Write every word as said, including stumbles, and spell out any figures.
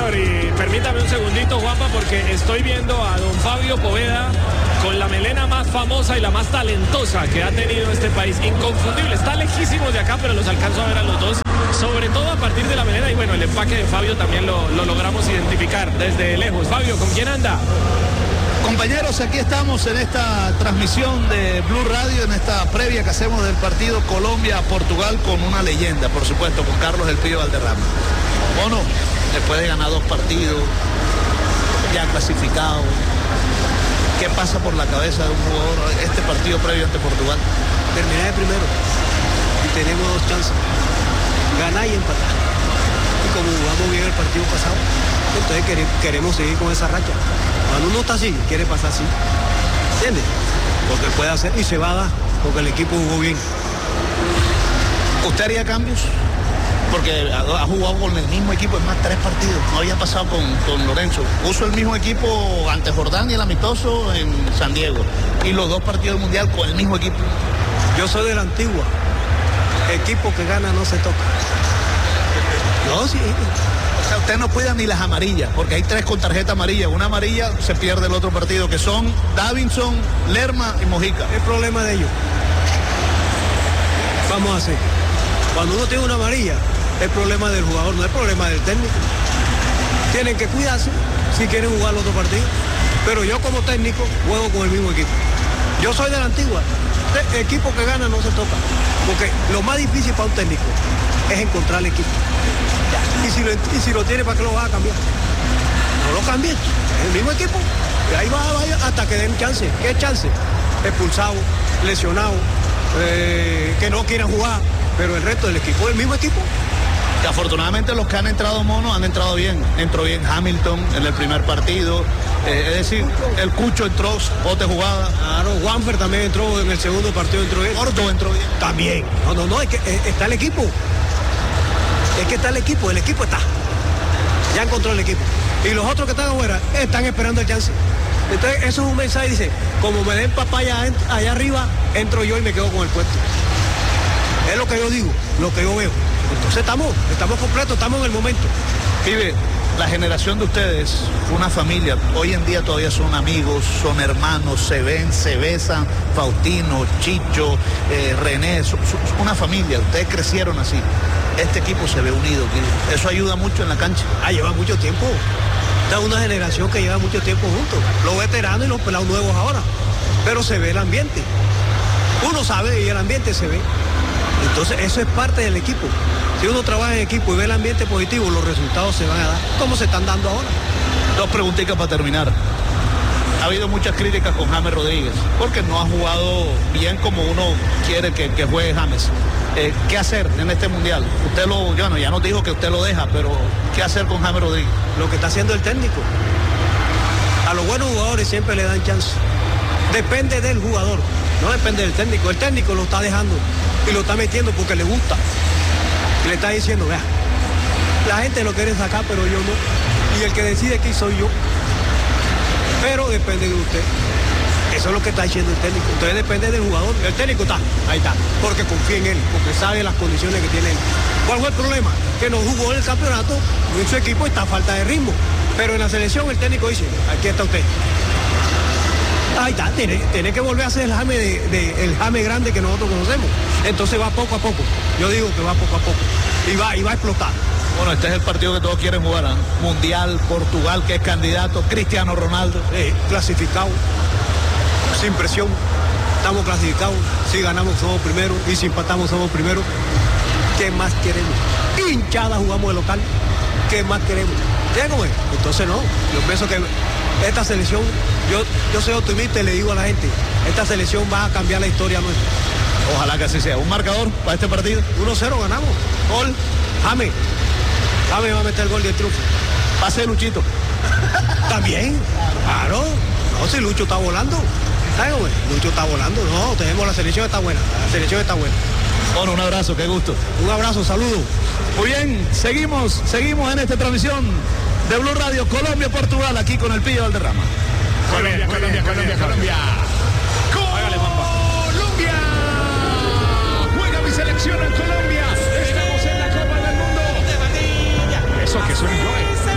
señor, y permítame un segundito, Juanpa, porque estoy viendo a don Fabio Poveda con la melena más famosa y la más talentosa que ha tenido este país, inconfundible, está lejísimo de acá, pero los alcanzo a ver a los dos, sobre todo a partir de la melena, y bueno, el empaque de Fabio también lo, lo logramos identificar desde lejos. Fabio, ¿con quién anda? Compañeros, aquí estamos en esta transmisión de Blue Radio, en esta previa que hacemos del partido Colombia-Portugal con una leyenda, por supuesto, con Carlos El Pío Valderrama. Mono, después de ganar dos partidos, ya clasificado, ¿qué pasa por la cabeza de un jugador este partido previo ante Portugal? Terminar de primero y tenemos dos chances, ganar y empatar. Y como jugamos bien el partido pasado, entonces queremos seguir con esa racha. Cuando uno está así, quiere pasar así, ¿entiendes? Porque puede hacer y se va a dar, porque el equipo jugó bien. ¿Usted haría cambios? Porque ha jugado con el mismo equipo, es más, tres partidos, no había pasado con, con Lorenzo. Puso el mismo equipo ante Jordania, el amistoso, en San Diego, y los dos partidos del Mundial con el mismo equipo. Yo soy de la antigua, equipo que gana no se toca. No, sí. O sea, usted no cuida ni las amarillas, porque hay tres con tarjeta amarilla. Una amarilla se pierde el otro partido, que son Davinson, Lerma y Mojica. El problema de ellos. Vamos a hacer. Cuando uno tiene una amarilla, el problema del jugador, no es problema del técnico. Tienen que cuidarse si quieren jugar el otro partido. Pero yo como técnico juego con el mismo equipo. Yo soy de la antigua. El equipo que gana no se toca. Porque lo más difícil para un técnico es encontrar el equipo. Y si, lo, y si lo tiene, ¿para qué lo vas a cambiar? No lo cambien, es el mismo equipo. Y ahí va, va hasta que den chance. ¿Qué chance? Expulsado, lesionado, eh, que no quieran jugar, pero el resto del equipo es el mismo equipo. Que afortunadamente los que han entrado monos han entrado bien. Entró bien Hamilton en el primer partido. Eh, es decir, el Cucho entró, bote jugada. Claro, Juanfer también entró en el segundo partido, entró bien. Gordo entró bien. También. No, no, no, es que eh, está el equipo. Es que está el equipo, el equipo está. Ya encontró el equipo. Y los otros que están afuera están esperando el chance. Entonces, eso es un mensaje, dice, como me den papaya allá, allá arriba, entro yo y me quedo con el puesto. Es lo que yo digo, lo que yo veo. Entonces estamos, estamos completos, estamos en el momento. Pibe, la generación de ustedes fue una familia. Hoy en día todavía son amigos, son hermanos, se ven, se besan. Faustino, Chicho, eh, René, son, son una familia. Ustedes crecieron así. Este equipo se ve unido. Eso ayuda mucho en la cancha. Ah, lleva mucho tiempo. Esta es una generación que lleva mucho tiempo juntos. Los veteranos y los pelados nuevos ahora. Pero se ve el ambiente. Uno sabe y el ambiente se ve. Entonces eso es parte del equipo. Si uno trabaja en equipo y ve el ambiente positivo, los resultados se van a dar como se están dando ahora. Dos preguntitas para terminar. Ha habido muchas críticas con James Rodríguez, porque no ha jugado bien como uno quiere que, que juegue James. Eh, ¿Qué hacer en este mundial? Usted lo, bueno, ya nos dijo que usted lo deja, pero ¿qué hacer con James Rodríguez? Lo que está haciendo el técnico. A los buenos jugadores siempre le dan chance. Depende del jugador, no depende del técnico. El técnico lo está dejando y lo está metiendo porque le gusta. Y le está diciendo, vea, la gente lo quiere sacar, pero yo no. Y el que decide aquí soy yo. Pero depende de usted. Eso es lo que está diciendo el técnico. Entonces depende del jugador. El técnico está, ahí está, porque confía en él, porque sabe las condiciones que tiene él. ¿Cuál fue el problema? Que no jugó en el campeonato, en su equipo está a falta de ritmo. Pero en la selección el técnico dice, aquí está usted. Ahí está, tiene, tiene que volver a ser el Jame, de, de, el Jame grande que nosotros conocemos. Entonces va poco a poco. Yo digo que va poco a poco. Y va, y va a explotar. Bueno, este es el partido que todos quieren jugar, ¿eh? Mundial, Portugal, que es candidato, Cristiano Ronaldo. Eh, clasificado, sin presión, estamos clasificados. Si ganamos somos primeros y si empatamos somos primeros. ¿Qué más queremos? Hinchada jugamos de local. ¿Qué más queremos? ¿Tiene cómo es? Entonces no, yo pienso que esta selección, yo, yo soy optimista y le digo a la gente, esta selección va a cambiar la historia nuestra. Ojalá que así sea. ¿Un marcador para este partido? uno cero ganamos. Gol, Jame. Jame va a meter el gol de triunfo. Pase de Luchito. También, claro. No, si Lucho está volando. ¿Sabes cómo es? Lucho está volando. No, tenemos la selección, está buena. La selección está buena. Bueno, un abrazo, qué gusto. Un abrazo, saludos. Muy bien, seguimos, seguimos en esta transmisión de Blue Radio Colombia-Portugal, aquí con el Pío Valderrama. Colombia, Colombia, Colombia, Colombia. Colombia. Juega mi selección en Colombia. Estamos en la Copa del Mundo. Eso que soy yo.